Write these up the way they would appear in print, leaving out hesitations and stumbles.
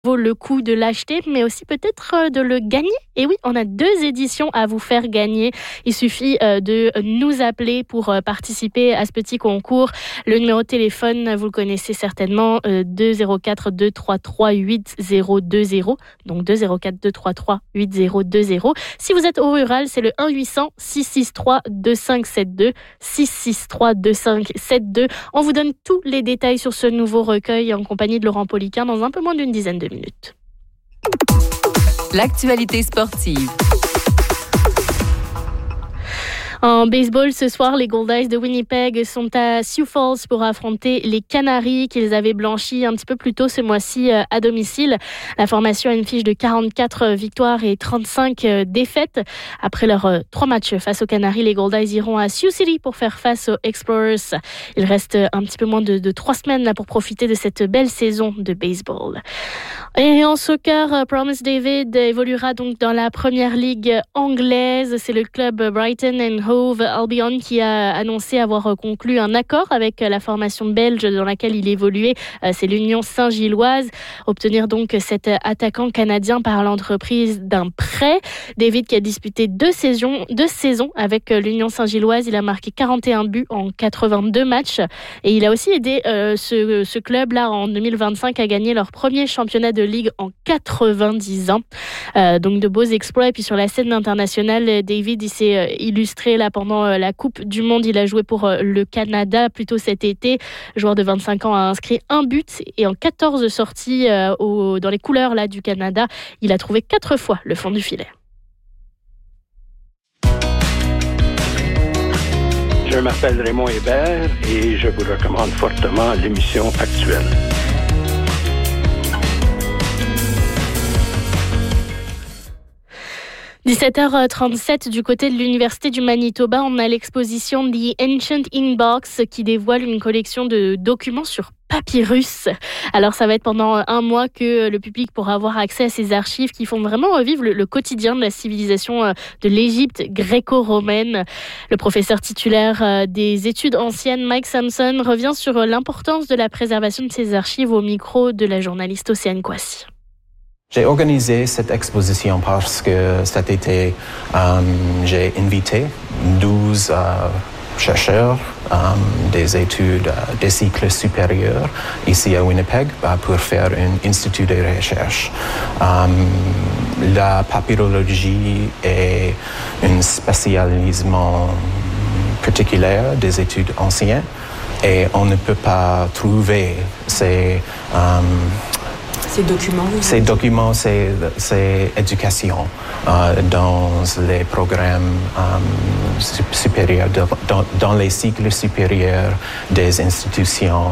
vaut le coup de l'acheter, mais aussi peut-être de le gagner. Et oui, on a 2 éditions à vous faire gagner. Il suffit de nous appeler pour participer à ce petit concours. Le numéro de téléphone, vous le connaissez certainement, 204 233 8020. Donc 204 233 8020. Si vous êtes au rural, c'est le 1-800 663 2572. 663 2572. On vous donne tous les détails sur ce nouveau recueil en compagnie de Laurent Poliquin dans un peu moins d'une dizaine de minutes. L'actualité sportive. En baseball, ce soir, les Goldeyes de Winnipeg sont à Sioux Falls pour affronter les Canaries qu'ils avaient blanchis un petit peu plus tôt ce mois-ci à domicile. La formation a une fiche de 44 victoires et 35 défaites. Après leurs 3 matchs face aux Canaries, les Goldeyes iront à Sioux City pour faire face aux Explorers. Il reste un petit peu moins de 3 semaines là, pour profiter de cette belle saison de baseball. Et en soccer, Promise David évoluera donc dans la première ligue anglaise. C'est le club Brighton and Hove Albion qui a annoncé avoir conclu un accord avec la formation belge dans laquelle il évoluait. C'est l'Union Saint-Gilloise. Obtenir donc cet attaquant canadien par l'entreprise d'un prêt. David qui a disputé 2 saisons avec l'Union Saint-Gilloise. Il a marqué 41 buts en 82 matchs. Et il a aussi aidé ce club-là en 2025 à gagner leur premier championnat de ligue en 90 ans. Donc de beaux exploits. Et puis sur la scène internationale, David il s'est illustré là pendant la Coupe du Monde. Il a joué pour le Canada plutôt cet été. Le joueur de 25 ans a inscrit 1 but et en 14 sorties dans les couleurs là, du Canada, il a trouvé 4 fois le fond du filet. Je m'appelle Raymond Hébert et je vous recommande fortement l'émission actuelle. 17h37 du côté de l'Université du Manitoba, on a l'exposition The Ancient Inbox qui dévoile une collection de documents sur papyrus. Alors ça va être pendant un mois que le public pourra avoir accès à ces archives qui font vraiment revivre le quotidien de la civilisation de l'Égypte gréco-romaine. Le professeur titulaire des études anciennes, Mike Sampson, revient sur l'importance de la préservation de ces archives au micro de la journaliste Océane Kouassi. J'ai organisé cette exposition parce que cet été, j'ai invité 12 chercheurs des études des cycles supérieurs ici à Winnipeg pour faire un institut de recherche. La papyrologie est un spécialisement particulier des études anciennes et on ne peut pas trouver ces documents, c'est éducation dans les programmes supérieurs, dans les cycles supérieurs des institutions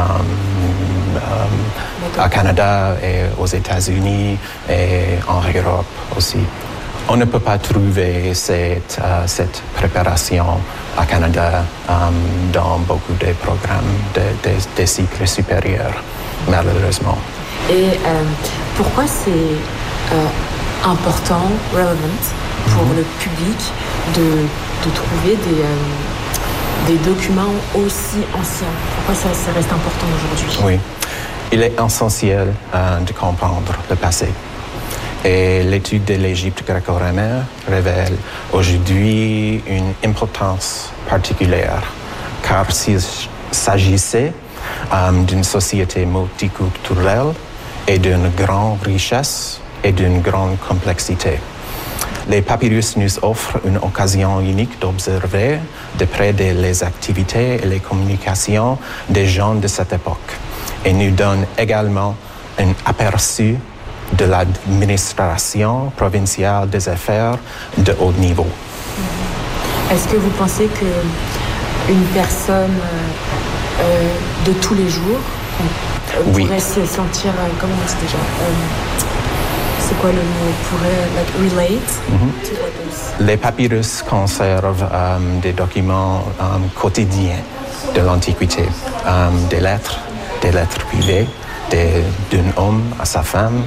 au Canada et aux États-Unis et en Europe aussi. On ne peut pas trouver cette préparation au Canada dans beaucoup de programmes des cycles supérieurs, malheureusement. Et pourquoi c'est important, relevant, pour le public de trouver des documents aussi anciens? Pourquoi ça reste important aujourd'hui? Oui, il est essentiel de comprendre le passé. Et l'étude de l'Égypte gréco-romaine révèle aujourd'hui une importance particulière, car s'il s'agissait d'une société multiculturelle et d'une grande richesse et d'une grande complexité. Les papyrus nous offrent une occasion unique d'observer de près les activités et les communications des gens de cette époque et nous donnent également un aperçu de l'administration provinciale des affaires de haut niveau. Est-ce que vous pensez qu'une personne de tous les jours pourrait se sentir, comment on dit déjà, c'est quoi le mot, pourrait relate? Les papyrus conservent des documents quotidiens de l'Antiquité, des lettres privées d'un homme à sa femme,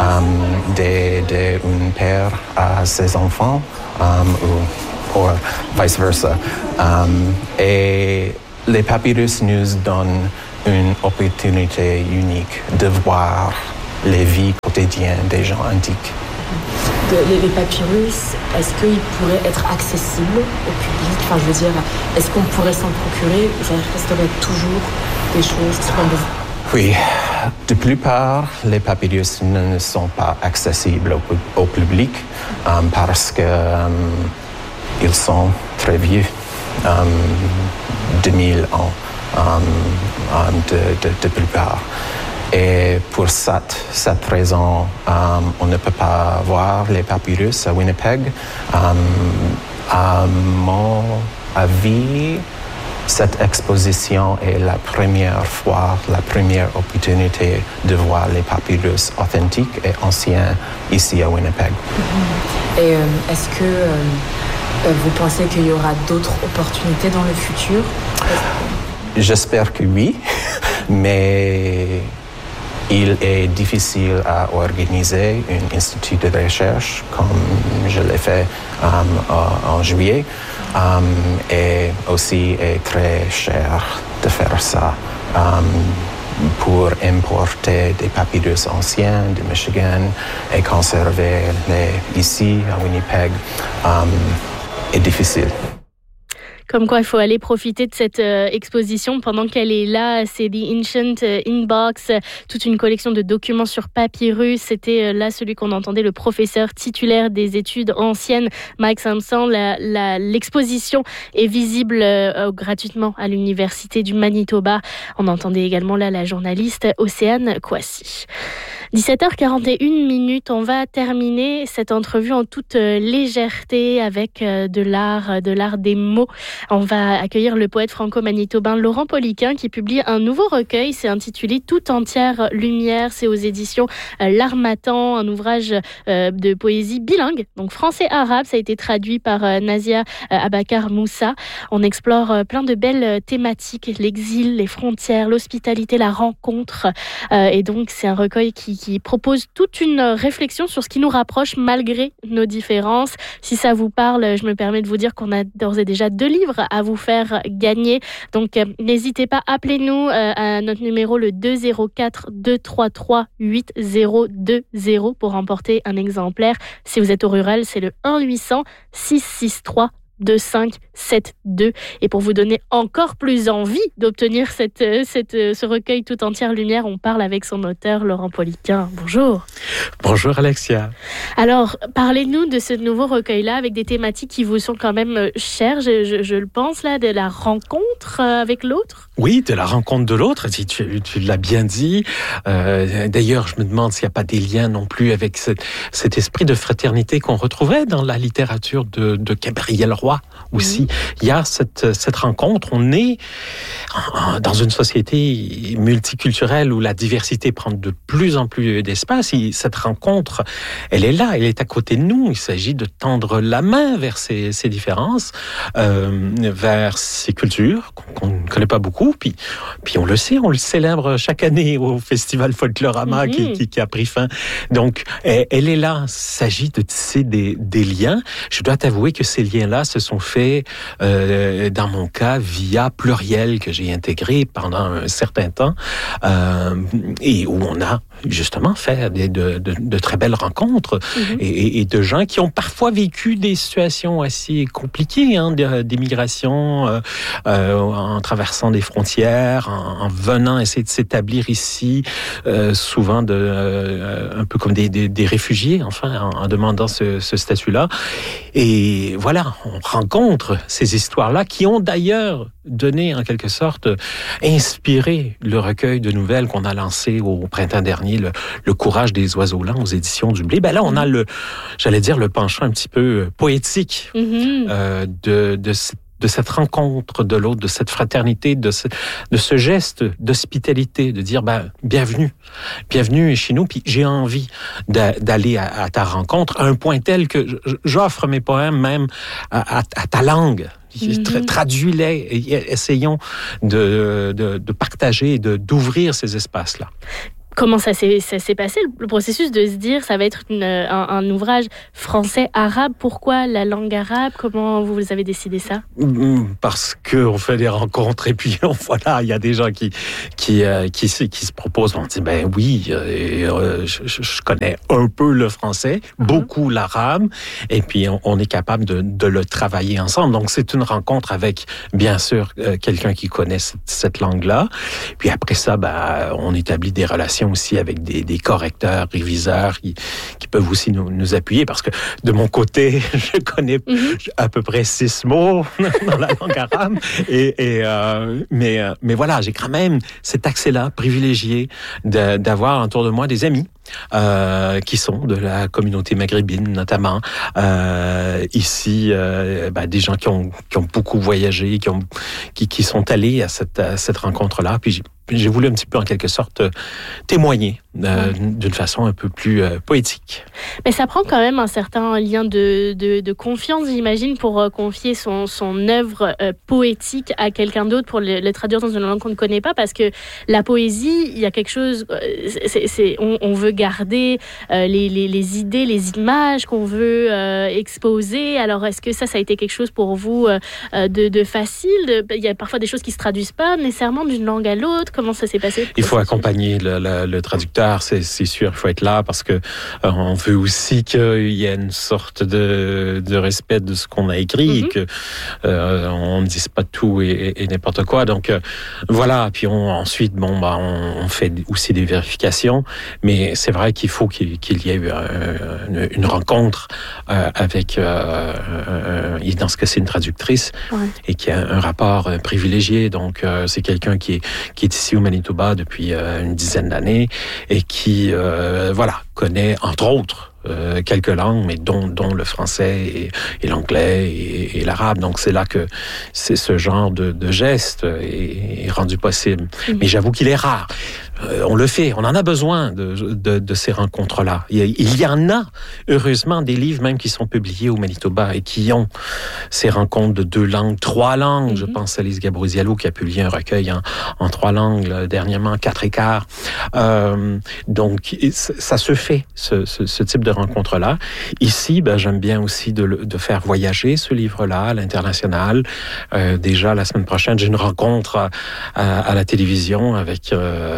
d'un père à ses enfants, ou vice versa. Et les papyrus nous donnent une opportunité unique de voir les vies quotidiennes des gens antiques. Les papyrus, est-ce qu'ils pourraient être accessibles au public? Enfin, je veux dire, est-ce qu'on pourrait s'en procurer? Ça resterait toujours des choses qui sont... Oui, de plupart, les papyrus ne sont pas accessibles au public parce que ils sont très vieux, 2000 ans de plupart. Et pour cette raison, on ne peut pas voir les papyrus à Winnipeg. À mon avis, cette exposition est la première opportunité de voir les papyrus authentiques et anciens ici à Winnipeg. Et est-ce que vous pensez qu'il y aura d'autres opportunités dans le futur? J'espère que oui, mais il est difficile à organiser un institut de recherche comme je l'ai fait en juillet. Et aussi est très cher de faire ça pour importer des papyrus anciens de Michigan et conserver les ici à Winnipeg est difficile. Comme quoi, il faut aller profiter de cette exposition pendant qu'elle est là. C'est The Ancient Inbox, toute une collection de documents sur papyrus. C'était là celui qu'on entendait, le professeur titulaire des études anciennes, Mike Sampson. L'exposition est visible gratuitement à l'Université du Manitoba. On entendait également là la journaliste Océane Kouassi. 17h41, on va terminer cette entrevue en toute légèreté avec de l'art des mots. On va accueillir le poète franco-manitobain Laurent Poliquin qui publie un nouveau recueil, c'est intitulé Tout entière lumière, c'est aux éditions L'Harmattan, un ouvrage de poésie bilingue, donc français-arabe, ça a été traduit par Nazia Abakar Moussa. On explore plein de belles thématiques, l'exil, les frontières, l'hospitalité, la rencontre, et donc c'est un recueil qui propose toute une réflexion sur ce qui nous rapproche malgré nos différences. Si ça vous parle, je me permets de vous dire qu'on a d'ores et déjà 2 livres à vous faire gagner. Donc, n'hésitez pas, appelez-nous à notre numéro le 204-233-8020 pour remporter un exemplaire. Si vous êtes au rural, c'est le 1-800-663-2572. Et pour vous donner encore plus envie d'obtenir ce recueil Tout entière lumière, on parle avec son auteur, Laurent Poliquin. Bonjour. Bonjour Alexia. Alors, parlez-nous de ce nouveau recueil-là avec des thématiques qui vous sont quand même chères, je le pense, là, de la rencontre avec l'autre. Oui, de la rencontre de l'autre, tu l'as bien dit. D'ailleurs, je me demande s'il n'y a pas des liens non plus avec cet esprit de fraternité qu'on retrouvait dans la littérature de Gabriel Roy aussi. Il y a cette rencontre. On est dans une société multiculturelle où la diversité prend de plus en plus d'espace. Et cette rencontre, elle est là, elle est à côté de nous. Il s'agit de tendre la main vers ces différences, vers ces cultures qu'on ne connaît pas beaucoup. Puis on le sait, on le célèbre chaque année au Festival Folklorama qui a pris fin. Donc, elle est là. Il s'agit de tisser des liens. Je dois t'avouer que ces liens-là se sont faits, dans mon cas, via Pluriel que j'ai intégré pendant un certain temps et où on a justement fait de très belles rencontres et de gens qui ont parfois vécu des situations assez compliquées, d'immigration, en traversant des frontières, en venant essayer de s'établir ici, souvent un peu comme des réfugiés, enfin, en demandant ce statut-là. Et voilà, on rencontre ces histoires-là qui ont d'ailleurs donné, en quelque sorte, inspiré le recueil de nouvelles qu'on a lancé au printemps dernier, le Courage des oiseaux lents aux éditions du Blé. Ben là, on a le penchant un petit peu poétique de cette rencontre de l'autre, de cette fraternité, de ce geste d'hospitalité, de dire bienvenue chez nous, puis j'ai envie d'aller à ta rencontre, à un point tel que j'offre mes poèmes même à ta langue. Traduis-les et essayons de partager et d'ouvrir ces espaces-là. Comment ça s'est passé, le processus de se dire ça va être un ouvrage français-arabe? Pourquoi la langue arabe? Comment vous avez décidé ça? Parce qu'on fait des rencontres et puis voilà, il y a des gens qui se proposent. On dit ben oui, je connais un peu le français, beaucoup l'arabe, et puis on est capable de le travailler ensemble. Donc c'est une rencontre avec bien sûr quelqu'un qui connaît cette langue-là. Puis après ça, on établit des relations aussi avec des correcteurs, réviseurs qui peuvent aussi nous appuyer parce que de mon côté, je connais à peu près 6 mots dans la langue arabe mais voilà, j'ai quand même cet accès-là privilégié d'avoir autour de moi des amis qui sont de la communauté maghrébine notamment ici, des gens qui ont beaucoup voyagé, qui sont allés à cette rencontre-là. Puis j'ai voulu un petit peu en quelque sorte témoigner d'une façon un peu plus poétique. Mais ça prend quand même un certain lien de confiance, j'imagine, pour confier son œuvre poétique à quelqu'un d'autre, pour le traduire dans une langue qu'on ne connaît pas, parce que la poésie, il y a quelque chose, on veut garder les idées, les images qu'on veut exposer. Alors, est-ce que ça a été quelque chose pour vous de facile? Il y a parfois des choses qui ne se traduisent pas nécessairement d'une langue à l'autre. Comment ça s'est passé? Il faut accompagner le traducteur, c'est sûr, il faut être là parce que on veut aussi qu'il y ait une sorte de respect de ce qu'on a écrit et que on ne dise pas tout et n'importe quoi. Donc voilà, puis ensuite on fait aussi des vérifications, mais c'est vrai qu'il faut qu'il y ait eu une rencontre avec dans ce cas c'est une traductrice et qui a un rapport privilégié. Donc c'est quelqu'un qui est ici au Manitoba depuis une dizaine d'années et qui connaît entre autres quelques langues, mais dont le français et l'anglais et l'arabe. Donc c'est là que ce genre de geste est rendu possible. Mais j'avoue qu'il est rare. On le fait, on en a besoin de ces rencontres-là. Il y en a, heureusement, des livres même qui sont publiés au Manitoba et qui ont ces rencontres de 2 langues, 3 langues. Je pense à Lise Gabrosialo qui a publié un recueil en 3 langues, là, dernièrement, 4 écarts. Donc, ça se fait, ce type de rencontre-là. Ici, j'aime bien aussi de faire voyager ce livre-là à l'international. Déjà, la semaine prochaine, j'ai une rencontre à la télévision avec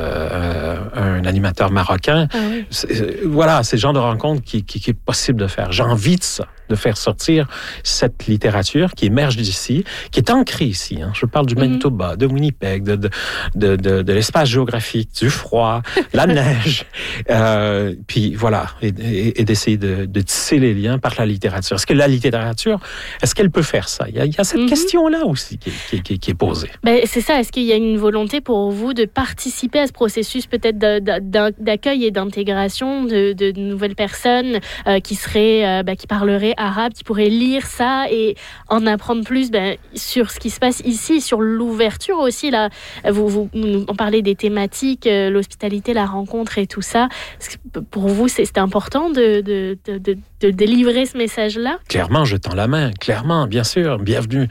un animateur marocain. Voilà, c'est le genre de rencontre qui est possible de faire. J'ai envie de ça, de faire sortir cette littérature qui émerge d'ici, qui est ancrée ici. Je parle du Manitoba, de Winnipeg, de l'espace géographique, du froid, la neige. Puis voilà, et d'essayer de tisser les liens par la littérature. Est-ce que la littérature, est-ce qu'elle peut faire ça? Il y a cette question-là aussi qui est posée. C'est ça. Est-ce qu'il y a une volonté pour vous de participer à ce processus peut-être d'accueil et d'intégration de nouvelles personnes qui parleraient arabe, qui pourraient lire ça et en apprendre plus sur ce qui se passe ici, sur l'ouverture aussi. Là, on parlait des thématiques, l'hospitalité, la rencontre et tout ça. Pour vous, c'est important de délivrer ce message-là? Clairement, je tends la main. Clairement, bien sûr. Bienvenue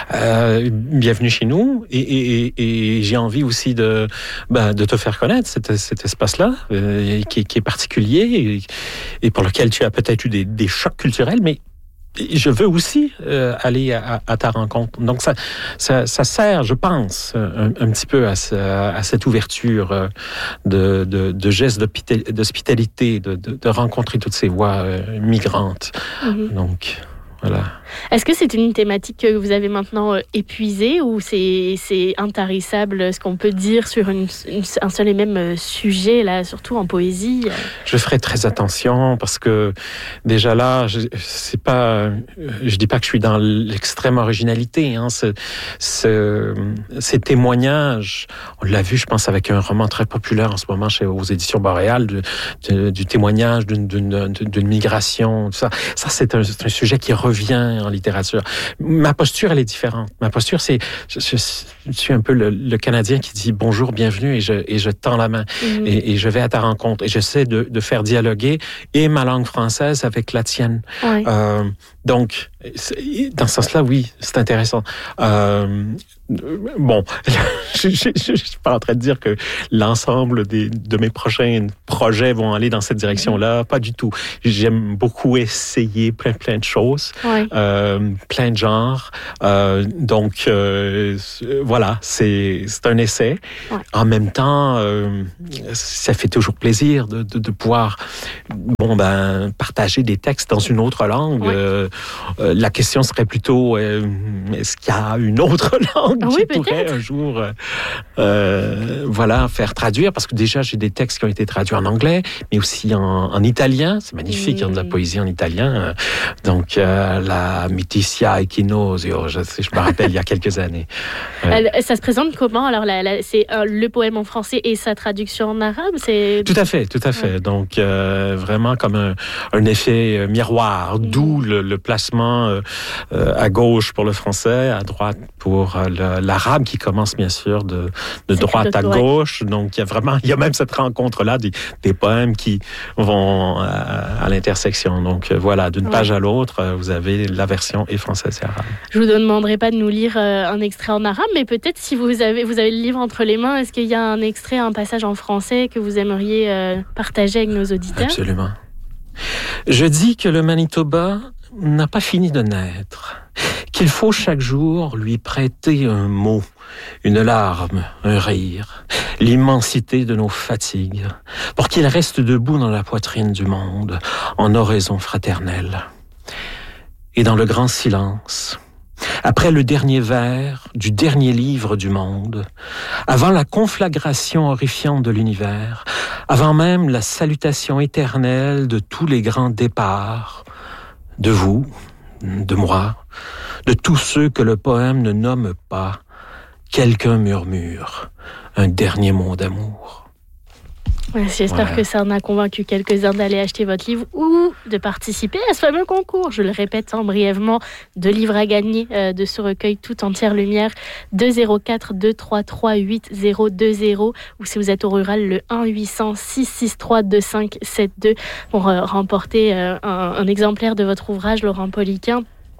chez nous. Et j'ai envie aussi de te faire connaître cet espace-là qui est particulier et pour lequel tu as peut-être eu des chocs culturels, mais je veux aussi aller à ta rencontre. Donc ça sert, je pense, un petit peu à cette ouverture de gestes d'hospitalité, de rencontrer toutes ces voix migrantes. Donc voilà. Est-ce que c'est une thématique que vous avez maintenant épuisée ou c'est intarissable ce qu'on peut dire sur un seul et même sujet, là, surtout en poésie? Je ferai très attention parce que déjà là, je dis pas que je suis dans l'extrême originalité. Ces témoignages, on l'a vu, je pense, avec un roman très populaire en ce moment aux éditions Boréal, du témoignage d'une migration, tout ça. Ça, c'est un sujet qui revient en littérature. Ma posture, elle est différente. Ma posture, c'est... Je suis un peu le Canadien qui dit bonjour, bienvenue, et je tends la main. Et je vais à ta rencontre. Et j'essaie de faire dialoguer et ma langue française avec la tienne. Donc, dans ce sens-là, oui, c'est intéressant. Bon, je suis pas en train de dire que l'ensemble de mes prochains projets vont aller dans cette direction-là. Pas du tout. J'aime beaucoup essayer plein de choses, plein de genres. Donc, voilà, c'est un essai. Ouais. En même temps, ça fait toujours plaisir de pouvoir partager des textes dans une autre langue. Ouais. La question serait plutôt, est-ce qu'il y a une autre langue qui pourrait un jour faire traduire? Parce que déjà, j'ai des textes qui ont été traduits en anglais, mais aussi en italien. C'est magnifique, il y a de la poésie en italien. Donc, la Miticia Echinosio, je me rappelle, il y a quelques années. Ça se présente comment? Alors, c'est le poème en français et sa traduction en arabe? Tout à fait. Ouais. Donc, vraiment comme un effet miroir, d'où le placement à gauche pour le français, à droite pour l'arabe, qui commence bien sûr de droite à gauche. Donc, il y a même cette rencontre-là des poèmes qui vont à l'intersection. Donc, voilà, d'une page à l'autre, vous avez la version et française et arabe. Je vous demanderai pas de nous lire un extrait en arabe, mais peut-être si vous avez le livre entre les mains, est-ce qu'il y a un extrait, un passage en français que vous aimeriez partager avec nos auditeurs? Absolument. Je dis que le Manitoba n'a pas fini de naître, qu'il faut chaque jour lui prêter un mot, une larme, un rire, l'immensité de nos fatigues, pour qu'il reste debout dans la poitrine du monde, en oraison fraternelle. Et dans le grand silence, après le dernier vers du dernier livre du monde, avant la conflagration horrifiante de l'univers, avant même la salutation éternelle de tous les grands départs, de vous, de moi, de tous ceux que le poème ne nomme pas, quelqu'un murmure un dernier mot d'amour. J'espère que ça en a convaincu quelques-uns d'aller acheter votre livre ou de participer à ce fameux concours. Je le répète brièvement, 2 livres à gagner de ce recueil Tout entière lumière, 204 233 8020, ou si vous êtes au rural, le 1-800-663-2572 pour remporter un exemplaire de votre ouvrage, Laurent Poliquin.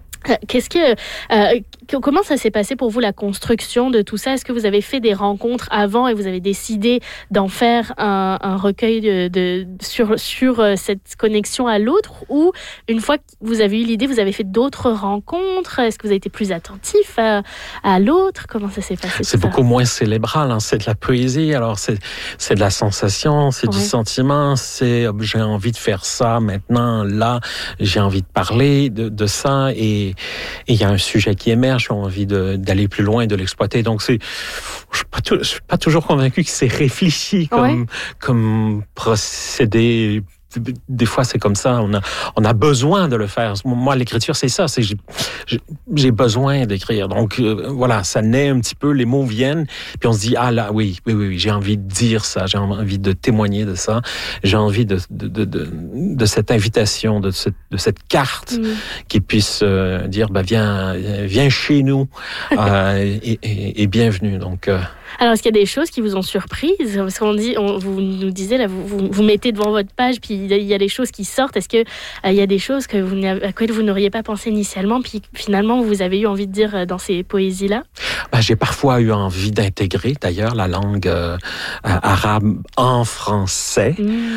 Comment ça s'est passé pour vous, la construction de tout ça? Est-ce que vous avez fait des rencontres avant et vous avez décidé d'en faire un recueil sur cette connexion à l'autre, ou une fois que vous avez eu l'idée, vous avez fait d'autres rencontres? Est-ce que vous avez été plus attentif à l'autre? Comment ça s'est passé? C'est beaucoup moins célébral, c'est de la poésie, alors c'est de la sensation, c'est du sentiment, c'est j'ai envie de faire ça maintenant, là, j'ai envie de parler de ça, et il y a un sujet qui émerge, j'ai envie d'aller plus loin, de l'exploiter. Donc, je suis pas toujours convaincu que c'est réfléchi comme procédé. Des fois, c'est comme ça. On a besoin de le faire. Moi, l'écriture, c'est ça. J'ai besoin d'écrire. Donc, voilà, ça naît un petit peu, les mots viennent, puis on se dit, ah là, oui, j'ai envie de dire ça, j'ai envie de témoigner de ça, j'ai envie de cette invitation, de cette carte qui puisse dire, viens chez nous et bienvenue. Donc, alors, est-ce qu'il y a des choses qui vous ont surprise? Parce qu'on vous nous disiez, là, vous mettez devant votre page, puis il y a des choses qui sortent. Est-ce qu'il y a des choses à quoi vous n'auriez pas pensé initialement, puis finalement, vous avez eu envie de dire dans ces poésies-là? J'ai parfois eu envie d'intégrer, d'ailleurs, la langue arabe en français.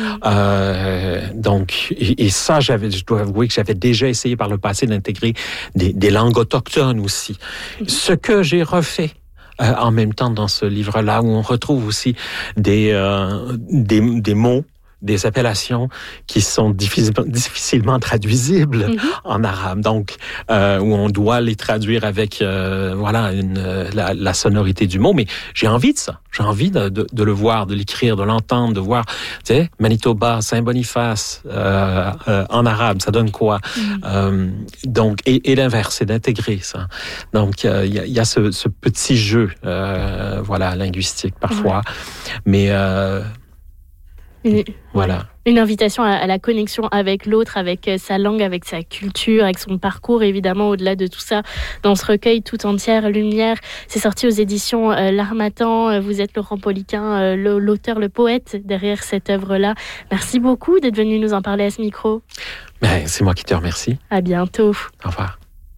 Donc, et ça, je dois avouer que j'avais déjà essayé par le passé d'intégrer des langues autochtones aussi. Ce que j'ai refait en même temps dans ce livre-là, où on retrouve aussi des mots, des appellations qui sont difficilement traduisibles en arabe, donc où on doit les traduire avec la sonorité du mot. Mais j'ai envie de ça, j'ai envie de le voir, de l'écrire, de l'entendre, de voir, tu sais, Manitoba, Saint-Boniface en arabe, ça donne quoi? Donc et l'inverse, c'est d'intégrer ça. Donc il y a ce petit jeu linguistique parfois, mais Voilà. Une invitation à la connexion avec l'autre, avec sa langue, avec sa culture, avec son parcours, évidemment, au-delà de tout ça, dans ce recueil Tout entière lumière. C'est sorti aux éditions L'Harmattan. Vous êtes Laurent Poliquin, l'auteur, le poète derrière cette œuvre-là. Merci beaucoup d'être venu nous en parler à ce micro. C'est moi qui te remercie. À bientôt. Au revoir.